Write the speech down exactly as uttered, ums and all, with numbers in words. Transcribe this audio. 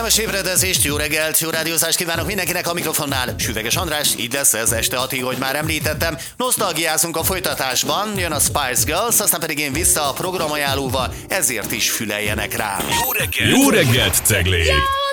Kellemes ébredezést, jó reggelt, jó rádiózást kívánok mindenkinek a mikrofonnál. Süveges András, így lesz ez este hatig, hogy már említettem. Nosztalgiázunk a folytatásban, jön a Spice Girls, aztán pedig én vissza a programajánlóval, ezért is füleljenek rám. Jó reggelt! Jó reggelt, Ceglék!